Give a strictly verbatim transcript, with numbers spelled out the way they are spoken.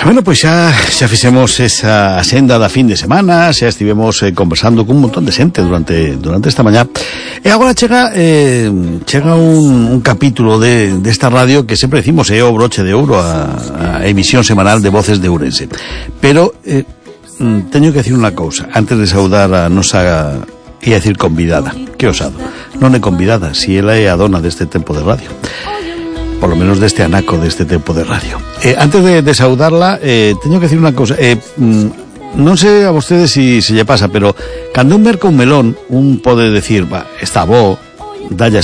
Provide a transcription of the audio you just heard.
Bueno, pois xa, xa fixemos esa senda da fin de semana, xa estivemos eh, conversando con un montón de xente durante durante esta mañá. E agora chega eh, chega un, un capítulo de desta radio que sempre decimos é o broche de ouro, a, a emisión semanal de Voces de Ourense. Pero eh, teño que decir unha cousa, antes de saudar a nosa, ia decir convidada, que osado, non é convidada, si ela é a dona deste tempo de radio, por lo menos deste anaco deste tempo de radio. Eh, antes de, de saudarla, eh, teño que decir unha cousa, eh, mm, non sei a vostedes si se lle pasa, pero cando un merca un melón, un pode decir, va, está bo, dalle